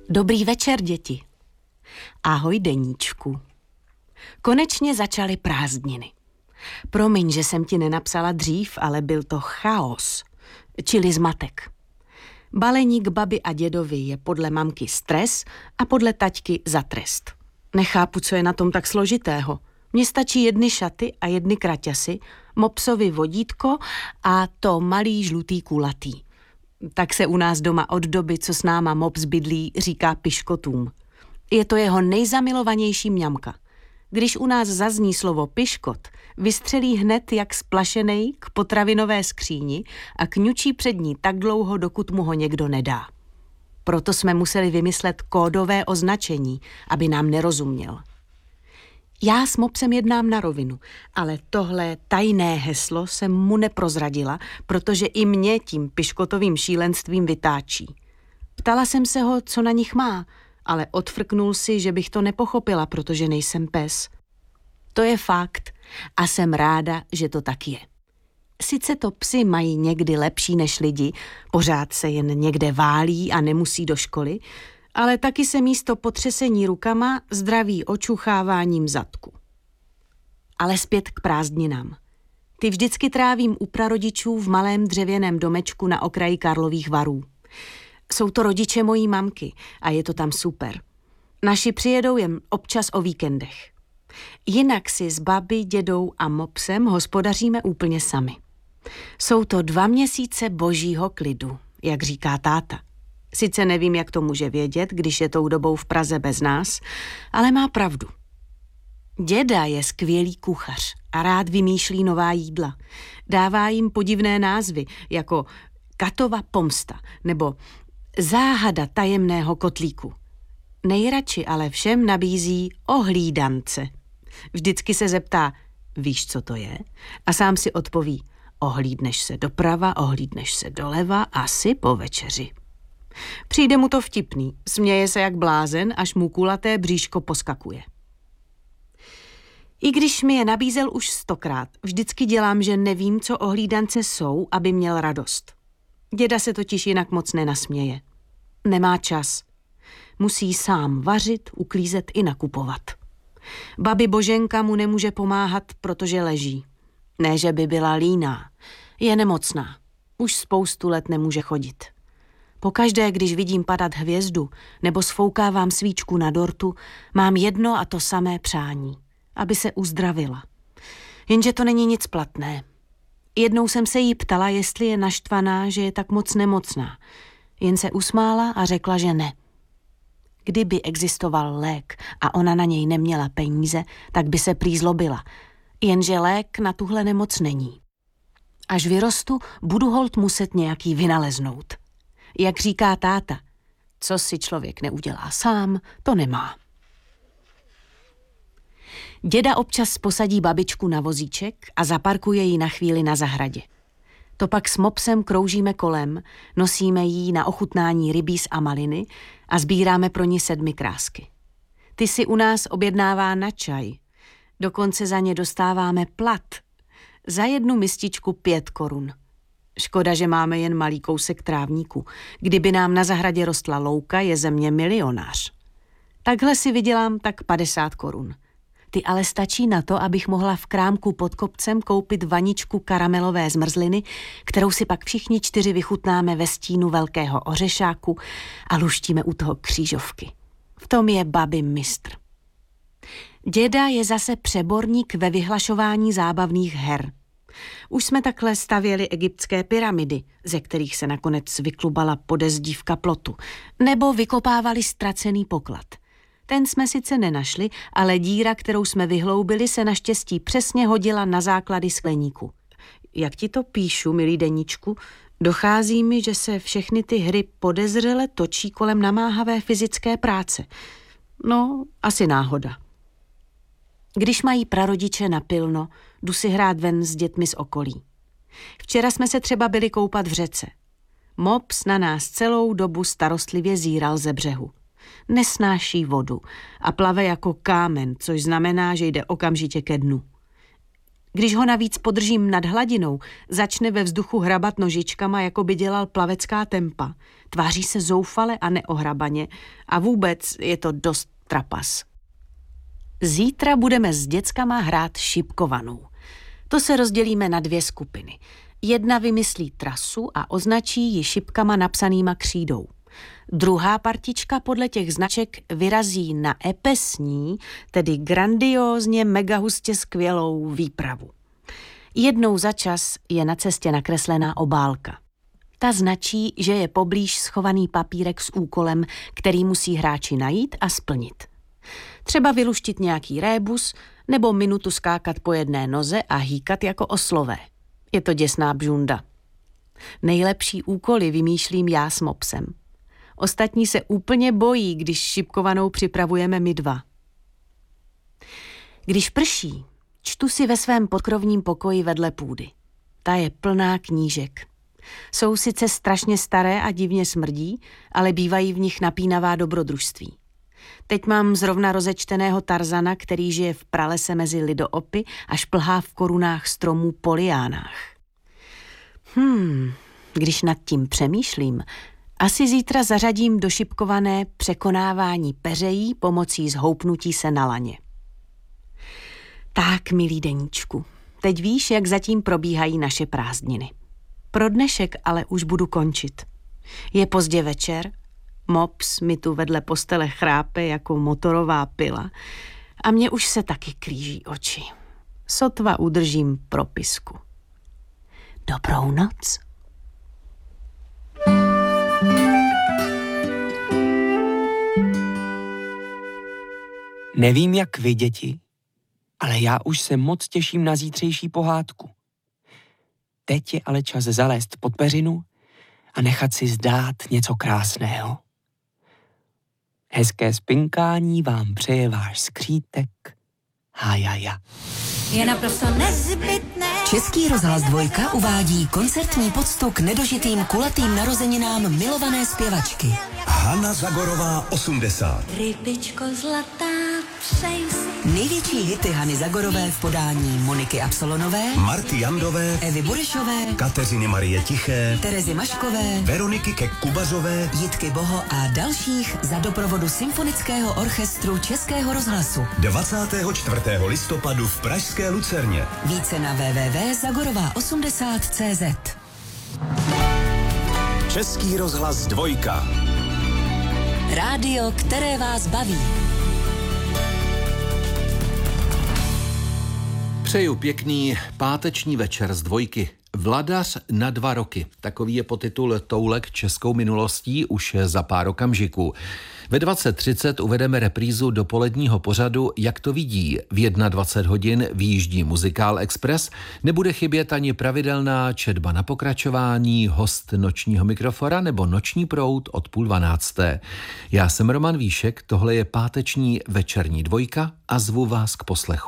Dobrý večer, děti. Ahoj, deníčku. Konečně začaly prázdniny. Promiň, že jsem ti nenapsala dřív, ale byl to chaos, čili zmatek. Balení k babi a dědovi je podle mamky stres a podle taťky za trest. Nechápu, co je na tom tak složitého. Mně stačí 1 šaty a 1 kraťasy, mopsovi vodítko a to malý žlutý kulatý. Tak se u nás doma od doby, co s náma mops bydlí, říká piškotům. Je to jeho nejzamilovanější mňamka. Když u nás zazní slovo piškot, vystřelí hned jak splašenej k potravinové skříni a kňučí před ní tak dlouho, dokud mu ho někdo nedá. Proto jsme museli vymyslet kódové označení, aby nám nerozuměl. Já s mopsem jednám na rovinu, ale tohle tajné heslo jsem mu neprozradila, protože i mě tím piškotovým šílenstvím vytáčí. Ptala jsem se ho, co na nich má, ale odfrknul si, že bych to nepochopila, protože nejsem pes. To je fakt a jsem ráda, že to tak je. Sice to psi mají někdy lepší než lidi, pořád se jen někde válí a nemusí do školy, ale taky se místo potřesení rukama zdraví očucháváním zadku. Ale zpět k prázdninám. Ty vždycky trávím u prarodičů v malém dřevěném domečku na okraji Karlových Varů. Jsou to rodiče mojí mamky a je to tam super. Naši přijedou jen občas o víkendech. Jinak si s babi, dědou a mopsem hospodaříme úplně sami. Jsou to 2 měsíce božího klidu, jak říká táta. Sice nevím, jak to může vědět, když je tou dobou v Praze bez nás, ale má pravdu. Děda je skvělý kuchař a rád vymýšlí nová jídla. Dává jim podivné názvy, jako Katova pomsta nebo Záhada tajemného kotlíku. Nejradši ale všem nabízí ohlídance. Vždycky se zeptá, víš, co to je? A sám si odpoví, ohlídneš se doprava, ohlídneš se doleva, asi po večeři. Přijde mu to vtipný, směje se jak blázen, až mu kulaté bříško poskakuje. I když mi je nabízel už 100krát, vždycky dělám, že nevím, co ohlídance jsou, aby měl radost. Děda se totiž jinak moc nenasměje. Nemá čas. Musí sám vařit, uklízet i nakupovat. Babi Boženka mu nemůže pomáhat, protože leží. Ne, že by byla líná. Je nemocná. Už spoustu let nemůže chodit. Pokaždé, když vidím padat hvězdu nebo sfoukávám svíčku na dortu, mám jedno a to samé přání. Aby se uzdravila. Jenže to není nic platné. Jednou jsem se jí ptala, jestli je naštvaná, že je tak moc nemocná. Jen se usmála a řekla, že ne. Kdyby existoval lék a ona na něj neměla peníze, tak by se prý zlobila. Jenže lék na tuhle nemoc není. Až vyrostu, budu holt muset nějaký vynaleznout. Jak říká táta, co si člověk neudělá sám, to nemá. Děda občas posadí babičku na vozíček a zaparkuje ji na chvíli na zahradě. To pak s mopsem kroužíme kolem, nosíme jí na ochutnání rybíz a maliny a sbíráme pro ní 7 krásky. Ty si u nás objednává na čaj. Dokonce za ně dostáváme plat. Za 1 mističku 5 korun. Škoda, že máme jen malý kousek trávníku. Kdyby nám na zahradě rostla louka, je ze mě milionář. Takhle si vydělám tak 50 korun. Ty ale stačí na to, abych mohla v krámku pod kopcem koupit vaničku karamelové zmrzliny, kterou si pak všichni 4 vychutnáme ve stínu velkého ořešáku a luštíme u toho křížovky. V tom je babi mistr. Děda je zase přeborník ve vyhlašování zábavných her. Už jsme takhle stavěli egyptské pyramidy, ze kterých se nakonec vyklubala podezdívka plotu, nebo vykopávali ztracený poklad. Ten jsme sice nenašli, ale díra, kterou jsme vyhloubili, se naštěstí přesně hodila na základy skleníku. Jak ti to píšu, milý deníčku, dochází mi, že se všechny ty hry podezřele točí kolem namáhavé fyzické práce. No, asi náhoda. Když mají prarodiče napilno, jdu si hrát ven s dětmi z okolí. Včera jsme se třeba byli koupat v řece. Mops na nás celou dobu starostlivě zíral ze břehu. Nesnáší vodu a plave jako kámen, což znamená, že jde okamžitě ke dnu. Když ho navíc podržím nad hladinou, začne ve vzduchu hrabat nožičkama, jako by dělal plavecká tempa. Tváří se zoufale a neohrabaně a vůbec je to dost trapas. Zítra budeme s děckama hrát šipkovanou. To se rozdělíme na 2 skupiny. Jedna vymyslí trasu a označí ji šipkama napsanýma křídou. Druhá partička podle těch značek vyrazí na epesní, tedy grandiózně megahustě skvělou výpravu. Jednou za čas je na cestě nakreslená obálka. Ta značí, že je poblíž schovaný papírek s úkolem, který musí hráči najít a splnit. Třeba vyluštit nějaký rébus nebo minutu skákat po jedné noze a hýkat jako oslové. Je to děsná bžunda. Nejlepší úkoly vymýšlím já s mopsem. Ostatní se úplně bojí, když šipkovanou připravujeme my 2. Když prší, čtu si ve svém podkrovním pokoji vedle půdy. Ta je plná knížek. Jsou sice strašně staré a divně smrdí, ale bývají v nich napínavá dobrodružství. Teď mám zrovna rozečteného Tarzana, který žije v pralese mezi lidoopy a šplhá v korunách stromů po liánách. Když nad tím přemýšlím, asi zítra zařadím do šipkované překonávání peřejí pomocí zhoupnutí se na laně. Tak, milý deníčku, teď víš, jak zatím probíhají naše prázdniny. Pro dnešek ale už budu končit. Je pozdě večer, mops mi tu vedle postele chrápe jako motorová pila a mně už se taky klíží oči. Sotva udržím propisku. Dobrou noc. Nevím, jak vy, děti, ale já už se moc těším na zítřejší pohádku. Teď je ale čas zalézt pod peřinu a nechat si zdát něco krásného. Hezké spinkání vám přeje váš skřítek Hájaja. Je naprosto nezbytné. Český rozhlas 2 uvádí koncertní poctu k nedožitým kulatým narozeninám milované zpěvačky. Hana Zagorová 80. Rybičko zlatá, přeji si. Největší hity Hany Zagorové v podání Moniky Absolonové, Marty Jandové, Evy Burešové, Kateřiny Marie Tiché, Terezy Maškové, Veroniky Kek-Kubařové, Jitky Boho a dalších za doprovodu Symfonického orchestru Českého rozhlasu. 24. listopadu v pražské Lucerně. Více na www.zagorová80.cz. Český rozhlas 2. Rádio, které vás baví. Přeju pěkný páteční večer z 2. Vladař na 2 roky. Takový je podtitul toulek českou minulostí už za pár okamžiků. Ve 20:30 uvedeme reprízu dopoledního pořadu Jak to vidí. V 21 hodin výjíždí Muzikál Express. Nebude chybět ani pravidelná četba na pokračování, host nočního mikrofona nebo noční proud od 11:30. Já jsem Roman Víšek, tohle je páteční večerní 2 a zvu vás k poslechu.